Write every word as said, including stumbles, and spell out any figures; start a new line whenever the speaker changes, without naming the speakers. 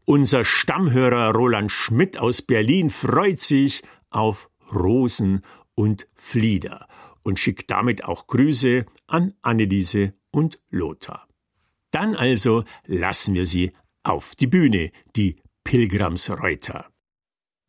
Unser Stammhörer Roland Schmidt aus Berlin freut sich auf Rosen und Flieder und schickt damit auch Grüße an Anneliese und Lothar. Dann also lassen wir sie auf die Bühne, die Pilgramsreuter.